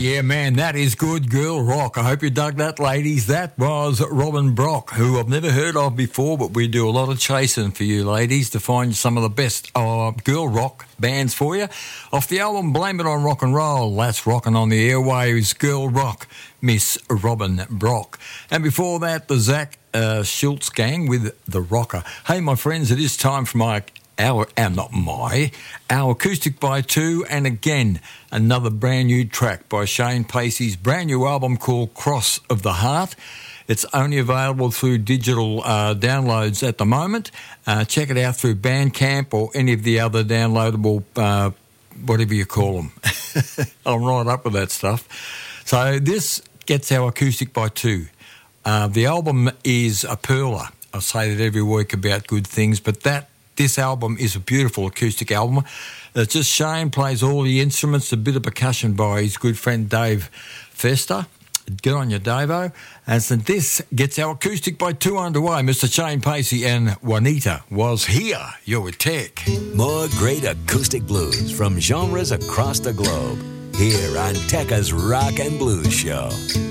yeah, man, that is good girl rock. I hope you dug that, ladies. That was Robin Brock, who I've never heard of before, but we do a lot of chasing for you, ladies, to find some of the best girl rock bands for you. Off the album Blame It on Rock and Roll, that's rocking on the airwaves, Girl Rock, Miss Robin Brock. And before that, the Zach Schultz Gang with The Rocker. Hey, my friends, it is time for our Acoustic by Two, and again, another brand new track by Shane Pacey's brand new album called Cross of the Heart. It's only available through digital downloads at the moment. Check it out through Bandcamp or any of the other downloadable, whatever you call them. I'm right up with that stuff. So this gets our Acoustic by Two. The album is a pearler. I say that every week about good things, but this album is a beautiful acoustic album. It's just Shane plays all the instruments, a bit of percussion by his good friend Dave Fester. Good on you, Davo. And so this gets our Acoustic by Two underway. Mr. Shane Pacey and Juanita was here. You're with Tech. More great acoustic blues from genres across the globe. Here on Tekka's Rock and Blues Show.